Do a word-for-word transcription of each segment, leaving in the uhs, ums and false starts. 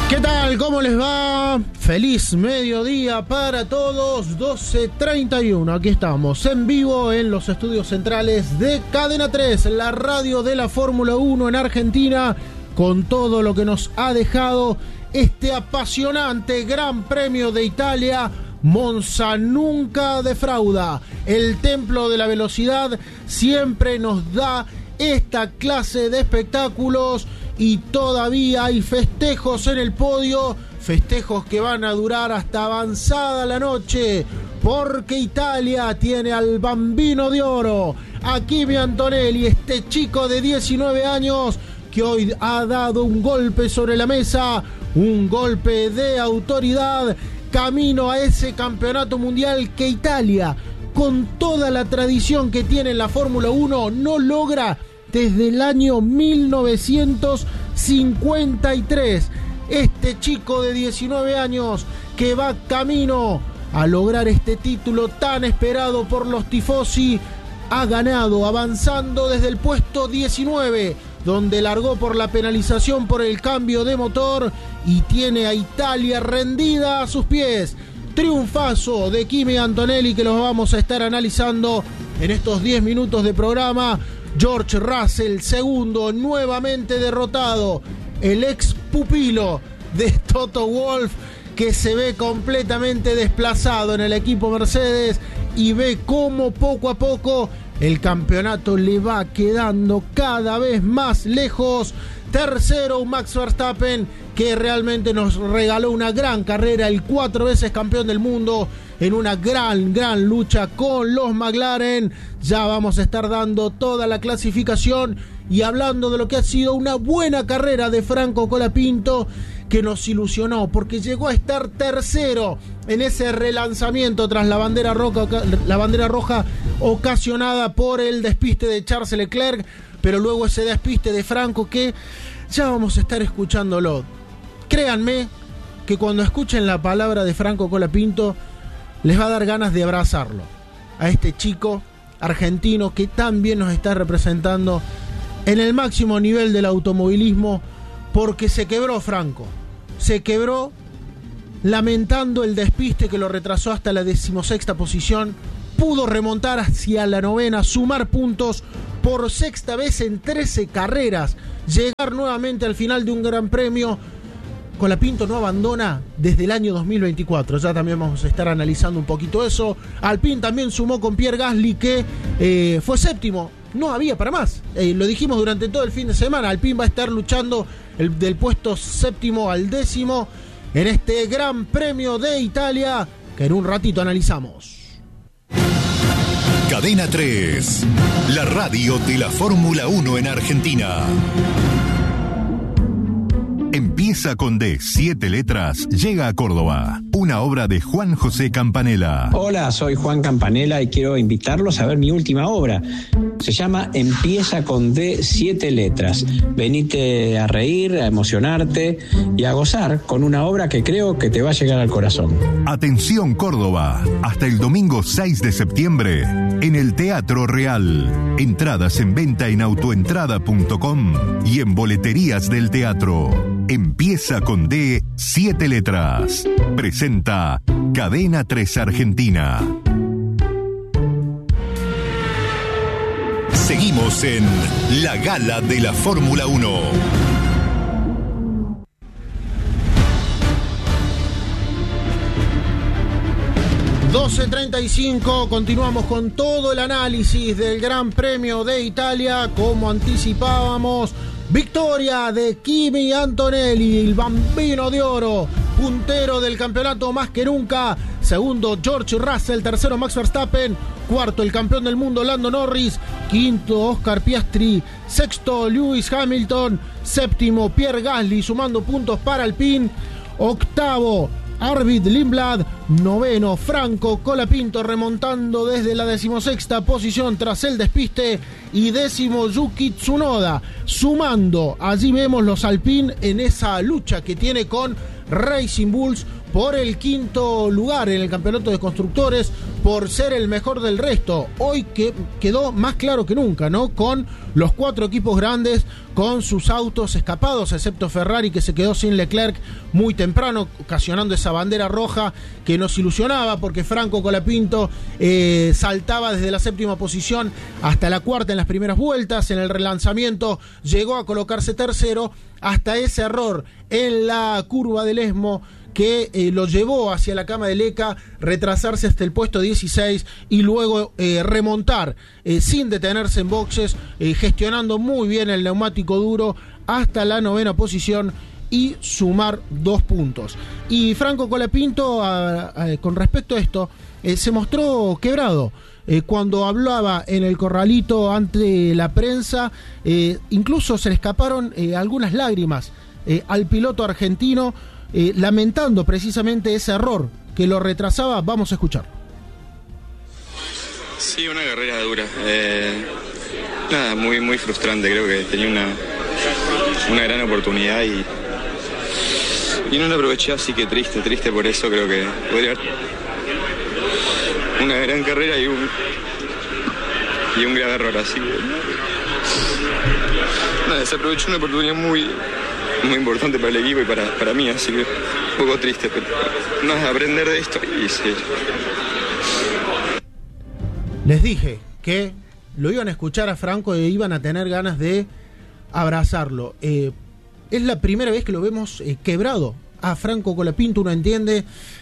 ¿Qué tal? ¿Cómo les va? Feliz mediodía para todos, doce treinta y uno. Aquí estamos en vivo en los estudios centrales de Cadena tres, la radio de la Fórmula uno en Argentina, con todo lo que nos ha dejado este apasionante Gran Premio de Italia. Monza nunca defrauda. El templo de la velocidad siempre nos da esta clase de espectáculos y todavía hay festejos en el podio, festejos que van a durar hasta avanzada la noche, porque Italia tiene al Bambino de Oro, a Kimi Antonelli, este chico de diecinueve años que hoy ha dado un golpe sobre la mesa, un golpe de autoridad, camino a ese campeonato mundial que Italia, con toda la tradición que tiene en la Fórmula uno, no logra desde el año mil novecientos cincuenta y tres. Este chico de diecinueve años que va camino a lograr este título tan esperado por los tifosi, ha ganado avanzando desde el puesto diecinueve, donde largó por la penalización por el cambio de motor, y tiene a Italia rendida a sus pies. Triunfazo de Kimi Antonelli que los vamos a estar analizando en estos diez minutos de programa. George Russell, segundo, nuevamente derrotado. El ex pupilo de Toto Wolff, que se ve completamente desplazado en el equipo Mercedes y ve cómo poco a poco el campeonato le va quedando cada vez más lejos. Tercero, Max Verstappen, que realmente nos regaló una gran carrera, el cuatro veces campeón del mundo, en una gran, gran lucha con los McLaren. Ya vamos a estar dando toda la clasificación y hablando de lo que ha sido una buena carrera de Franco Colapinto, que nos ilusionó porque llegó a estar tercero en ese relanzamiento tras la bandera roja, la bandera roja ocasionada por el despiste de Charles Leclerc, pero luego ese despiste de Franco que ya vamos a estar escuchándolo. Créanme que cuando escuchen la palabra de Franco Colapinto les va a dar ganas de abrazarlo, a este chico argentino que también nos está representando en el máximo nivel del automovilismo, porque se quebró Franco, se quebró lamentando el despiste que lo retrasó hasta la decimosexta posición, pudo remontar hacia la novena, sumar puntos por sexta vez en trece carreras, llegar nuevamente al final de un gran premio. Colapinto no abandona desde el año dos mil veinticuatro, ya también vamos a estar analizando un poquito eso. Alpine también sumó con Pierre Gasly, que eh, fue séptimo, no había para más, eh, lo dijimos durante todo el fin de semana. Alpine va a estar luchando el, del puesto séptimo al décimo en este Gran Premio de Italia, que en un ratito analizamos. Cadena tres, la radio de la Fórmula uno en Argentina. Empieza con D, siete letras, llega a Córdoba. Una obra de Juan José Campanella. Hola, soy Juan Campanella y quiero invitarlos a ver mi última obra. Se llama Empieza con D, siete letras. Venite a reír, a emocionarte y a gozar con una obra que creo que te va a llegar al corazón. Atención Córdoba, hasta el domingo seis de septiembre en el Teatro Real. Entradas en venta en autoentrada punto com y en boleterías del teatro. Empieza con D, siete letras. Presenta Cadena tres Argentina. Seguimos en la Gala de la Fórmula uno. doce treinta y cinco, continuamos con todo el análisis del Gran Premio de Italia. Como anticipábamos, victoria de Kimi Antonelli, el Bambino de Oro, puntero del campeonato más que nunca. Segundo, George Russell. Tercero, Max Verstappen. Cuarto, el campeón del mundo, Lando Norris. Quinto, Oscar Piastri. Sexto, Lewis Hamilton. Séptimo, Pierre Gasly, sumando puntos para Alpine. Octavo, Arvid Lindblad. Noveno, Franco Colapinto, remontando desde la decimosexta posición tras el despiste. Y décimo, Yuki Tsunoda, sumando. Allí vemos los Alpine en esa lucha que tiene con Racing Bulls por el quinto lugar en el campeonato de constructores, por ser el mejor del resto. Hoy que quedó más claro que nunca, ¿no? Con los cuatro equipos grandes, con sus autos escapados, excepto Ferrari, que se quedó sin Leclerc muy temprano, ocasionando esa bandera roja que nos ilusionaba, porque Franco Colapinto eh, saltaba desde la séptima posición hasta la cuarta en las primeras vueltas. En el relanzamiento llegó a colocarse tercero, hasta ese error en la curva del Esmo que eh, lo llevó hacia la cama de Leca, retrasarse hasta el puesto dieciséis y luego eh, remontar eh, sin detenerse en boxes, eh, gestionando muy bien el neumático duro hasta la novena posición y sumar dos puntos. Y Franco Colapinto, a, a, con respecto a esto, eh, se mostró quebrado. Eh, cuando hablaba en el corralito ante la prensa, eh, incluso se le escaparon eh, algunas lágrimas eh, al piloto argentino, Eh, lamentando precisamente ese error que lo retrasaba. Vamos a escuchar. Sí, una carrera dura. Eh, nada, muy muy frustrante. Creo que tenía una, una gran oportunidad y, y no la aproveché, así que triste, triste por eso. Creo que podría haber una gran carrera y un, y un grave error. Así que nada, desaprovechó una oportunidad muy... muy importante para el equipo y para, para mí, así que un poco triste, pero nada, aprender de esto y sí. Les dije que lo iban a escuchar a Franco e iban a tener ganas de abrazarlo. Eh, es la primera vez que lo vemos eh, quebrado a Franco Colapinto. Uno entiende,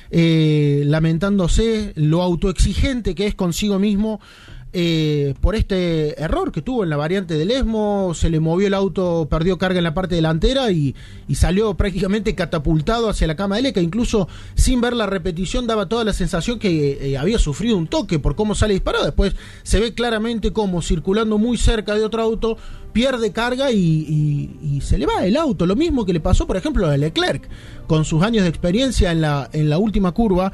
eh, lamentándose lo autoexigente que es consigo mismo, Eh, por este error que tuvo en la variante del Esmo. Se le movió el auto, perdió carga en la parte delantera y, y salió prácticamente catapultado hacia la cama de Leca. Incluso sin ver la repetición daba toda la sensación que eh, había sufrido un toque por cómo sale disparado. Después se ve claramente cómo, circulando muy cerca de otro auto, pierde carga y, y, y se le va el auto. Lo mismo que le pasó, por ejemplo, a Leclerc con sus años de experiencia en la, en la última curva.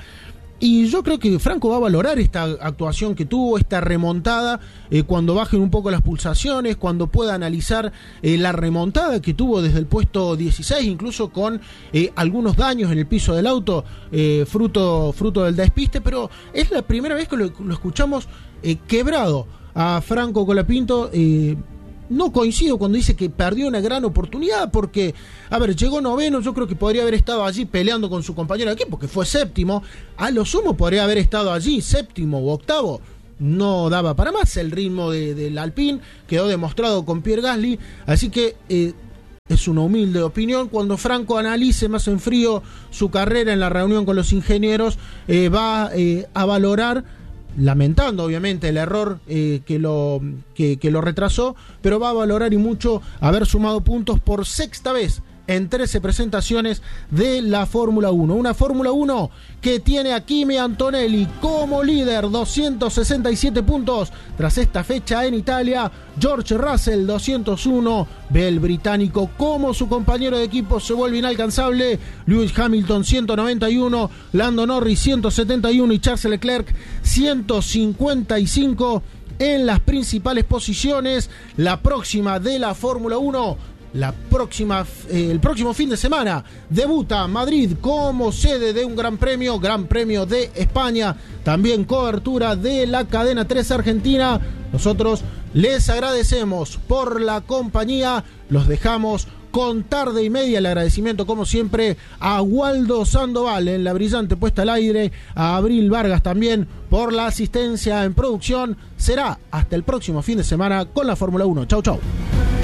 Y yo creo que Franco va a valorar esta actuación que tuvo, esta remontada, eh, cuando bajen un poco las pulsaciones, cuando pueda analizar eh, la remontada que tuvo desde el puesto dieciséis, incluso con eh, algunos daños en el piso del auto, eh, fruto, fruto del despiste. Pero es la primera vez que lo, lo escuchamos eh, quebrado a Franco Colapinto. eh, No coincido cuando dice que perdió una gran oportunidad, porque, a ver, llegó noveno. Yo creo que podría haber estado allí peleando con su compañero de equipo, que fue séptimo. A lo sumo podría haber estado allí séptimo u octavo. No daba para más. El ritmo de, del Alpine quedó demostrado con Pierre Gasly. Así que eh, es una humilde opinión. Cuando Franco analice más en frío su carrera en la reunión con los ingenieros, eh, va eh, a valorar, lamentando obviamente el error eh, que, lo, que, que lo retrasó, pero va a valorar y mucho haber sumado puntos por sexta vez en trece presentaciones de la Fórmula uno. Una Fórmula uno que tiene a Kimi Antonelli como líder, doscientos sesenta y siete puntos tras esta fecha en Italia. George Russell, doscientos uno, ve el británico como su compañero de equipo se vuelve inalcanzable. Lewis Hamilton, ciento noventa y uno, Lando Norris, ciento setenta y uno y Charles Leclerc, ciento cincuenta y cinco en las principales posiciones. La próxima de la Fórmula uno, La próxima, eh, el próximo fin de semana debuta Madrid como sede de un gran premio, Gran Premio de España, también cobertura de la cadena tres Argentina. Nosotros les agradecemos por la compañía, los dejamos con Tarde y Media. El agradecimiento como siempre a Waldo Sandoval en la brillante puesta al aire, a Abril Vargas también por la asistencia en producción. Será hasta el próximo fin de semana con la Fórmula uno. Chau, chau.